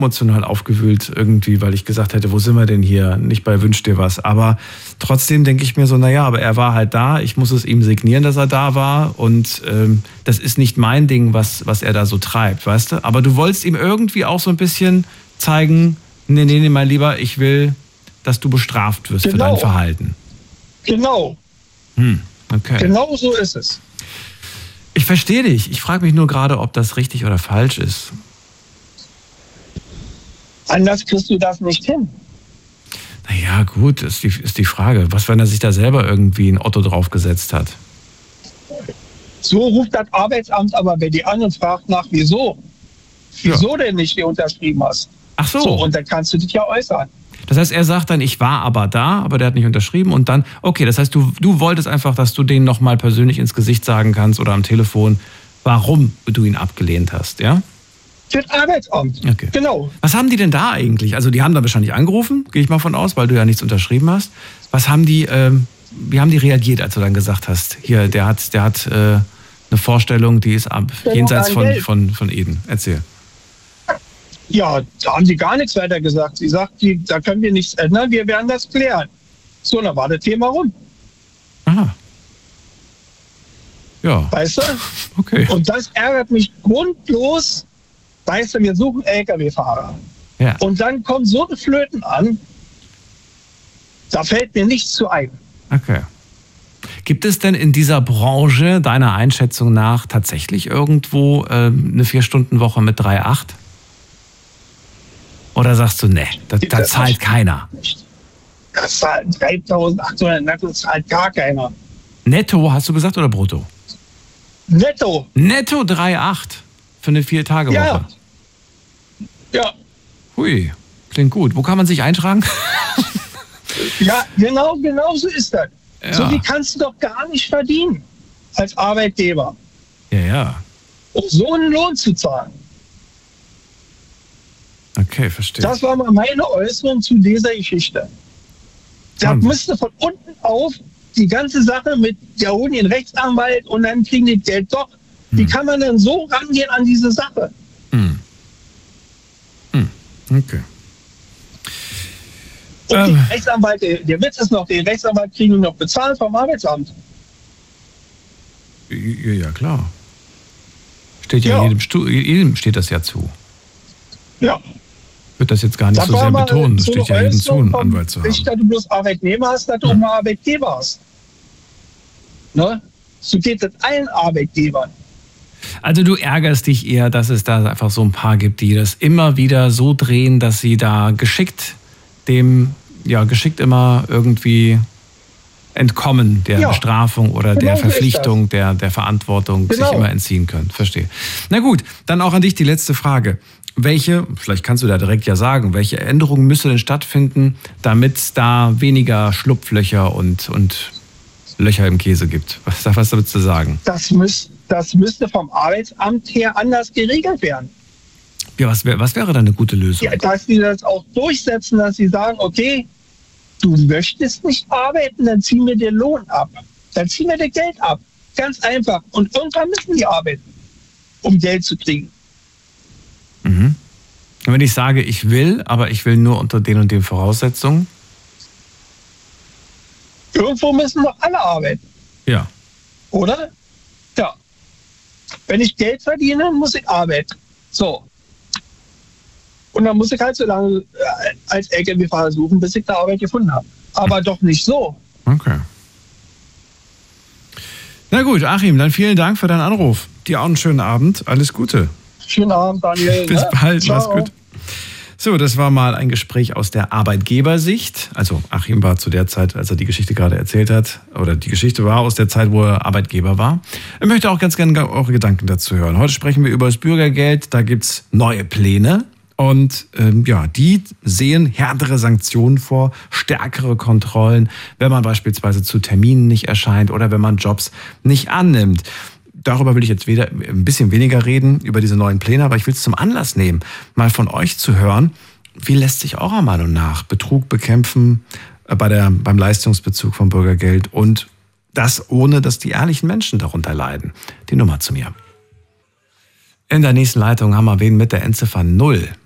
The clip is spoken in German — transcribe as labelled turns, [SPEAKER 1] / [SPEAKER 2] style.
[SPEAKER 1] emotional aufgewühlt irgendwie, weil ich gesagt hätte, wo sind wir denn hier? Nicht bei Wünsch dir was. Aber trotzdem denke ich mir so, naja, aber er war halt da. Ich muss es ihm signieren, dass er da war. Und das ist nicht mein Ding, was er da so treibt, weißt du? Aber du wolltest ihm irgendwie auch so ein bisschen zeigen, nee, mein Lieber, ich will, dass du bestraft wirst für dein Verhalten.
[SPEAKER 2] Genau.
[SPEAKER 1] Okay.
[SPEAKER 2] Genau so ist es.
[SPEAKER 1] Ich verstehe dich. Ich frage mich nur gerade, ob das richtig oder falsch ist.
[SPEAKER 2] Anders kriegst du das nicht hin.
[SPEAKER 1] Naja, gut, ist die Frage. Was, wenn er sich da selber irgendwie ein Otto draufgesetzt hat?
[SPEAKER 2] So ruft das Arbeitsamt aber bei dir an und fragt nach, wieso? Wieso denn nicht, wie unterschrieben hast?
[SPEAKER 1] Ach so.
[SPEAKER 2] Und dann kannst du dich ja äußern.
[SPEAKER 1] Das heißt, er sagt dann, ich war aber da, aber der hat nicht unterschrieben. Und dann, okay, das heißt, du wolltest einfach, dass du denen nochmal persönlich ins Gesicht sagen kannst oder am Telefon, warum du ihn abgelehnt hast, ja?
[SPEAKER 2] Für das Arbeitsamt.
[SPEAKER 1] Okay.
[SPEAKER 2] Genau.
[SPEAKER 1] Was haben die denn da eigentlich? Also die haben da wahrscheinlich angerufen, gehe ich mal von aus, weil du ja nichts unterschrieben hast. Was haben die, wie haben die reagiert, als du dann gesagt hast, hier, der hat eine Vorstellung, die ist jenseits von Eden. Erzähl.
[SPEAKER 2] Ja, da haben sie gar nichts weiter gesagt. Sie sagt, da können wir nichts ändern, wir werden das klären. So, dann war das Thema rum.
[SPEAKER 1] Aha. Ja.
[SPEAKER 2] Weißt du?
[SPEAKER 1] Okay.
[SPEAKER 2] Und das ärgert mich grundlos. Weißt du, wir suchen LKW-Fahrer.
[SPEAKER 1] Ja.
[SPEAKER 2] Und dann kommen so eine Flöten an, da fällt mir nichts zu ein.
[SPEAKER 1] Okay. Gibt es denn in dieser Branche deiner Einschätzung nach tatsächlich irgendwo eine 4-Stunden-Woche mit 3,8? Oder sagst du, ne, da zahlt keiner?
[SPEAKER 2] Das zahlt 3.800 netto, das zahlt gar keiner.
[SPEAKER 1] Netto, hast du gesagt, oder brutto?
[SPEAKER 2] Netto.
[SPEAKER 1] Netto 3,8 für eine 4-Tage-Woche?
[SPEAKER 2] Ja.
[SPEAKER 1] Hui, klingt gut. Wo kann man sich eintragen?
[SPEAKER 2] Ja, genau so ist das.
[SPEAKER 1] Ja.
[SPEAKER 2] So wie kannst du doch gar nicht verdienen als Arbeitgeber.
[SPEAKER 1] Ja.
[SPEAKER 2] Um so einen Lohn zu zahlen.
[SPEAKER 1] Okay, verstehe.
[SPEAKER 2] Das war mal meine Äußerung zu dieser Geschichte. Da müsste von unten auf die ganze Sache mit, der holen den Rechtsanwalt und dann kriegen die Geld doch. Wie kann man denn so rangehen an diese Sache?
[SPEAKER 1] Okay.
[SPEAKER 2] Und den Rechtsanwalt, der Witz ist noch, den Rechtsanwalt kriegen wir noch bezahlt vom Arbeitsamt.
[SPEAKER 1] Ja, klar. Steht ja jedem steht das ja zu.
[SPEAKER 2] Ja.
[SPEAKER 1] Ich würde das jetzt gar nicht so sehr betonen. Das steht ja jedem zu, einen Anwalt zu haben.
[SPEAKER 2] Nicht, dass du bloß Arbeitnehmer hast, dass du auch mal Arbeitgeber hast. Ne? So geht es allen Arbeitgebern.
[SPEAKER 1] Also du ärgerst dich eher, dass es da einfach so ein paar gibt, die das immer wieder so drehen, dass sie da geschickt immer irgendwie entkommen der Bestrafung oder der Verpflichtung, der Verantwortung sich immer entziehen können. Verstehe. Na gut, dann auch an dich die letzte Frage. Vielleicht kannst du da direkt ja sagen, welche Änderungen müsste denn stattfinden, damit es da weniger Schlupflöcher und Löcher im Käse gibt? Was würdest du sagen?
[SPEAKER 2] Das müsste vom Arbeitsamt her anders geregelt werden.
[SPEAKER 1] Ja, was wäre da eine gute Lösung?
[SPEAKER 2] Ja, dass sie das auch durchsetzen, dass sie sagen, okay, du möchtest nicht arbeiten, dann ziehen wir den Lohn ab. Dann ziehen wir das Geld ab. Ganz einfach. Und irgendwann müssen die arbeiten, um Geld zu kriegen.
[SPEAKER 1] Mhm. Und wenn ich sage, ich will, aber ich will nur unter den und den Voraussetzungen?
[SPEAKER 2] Irgendwo müssen doch alle arbeiten.
[SPEAKER 1] Ja.
[SPEAKER 2] Oder? Ja. Wenn ich Geld verdiene, muss ich arbeiten. So. Und dann muss ich halt so lange als LKW-Fahrer suchen, bis ich da Arbeit gefunden habe. Aber doch nicht so.
[SPEAKER 1] Okay. Na gut, Achim, dann vielen Dank für deinen Anruf. Dir auch einen schönen Abend. Alles Gute.
[SPEAKER 2] Schönen Abend, Daniel.
[SPEAKER 1] Bis bald.
[SPEAKER 2] Ciao.
[SPEAKER 1] Mach's gut. So, das war mal ein Gespräch aus der Arbeitgebersicht. Also Achim war zu der Zeit, als er die Geschichte gerade erzählt hat, oder die Geschichte war aus der Zeit, wo er Arbeitgeber war. Ich möchte auch ganz gerne eure Gedanken dazu hören. Heute sprechen wir über das Bürgergeld. Da gibt's neue Pläne. Und die sehen härtere Sanktionen vor, stärkere Kontrollen, wenn man beispielsweise zu Terminen nicht erscheint oder wenn man Jobs nicht annimmt. Darüber will ich jetzt ein bisschen weniger reden, über diese neuen Pläne, aber ich will es zum Anlass nehmen, mal von euch zu hören, wie lässt sich eurer Meinung nach Betrug bekämpfen beim Leistungsbezug vom Bürgergeld und das ohne, dass die ehrlichen Menschen darunter leiden. Die Nummer zu mir. In der nächsten Leitung haben wir wen mit der Endziffer 0.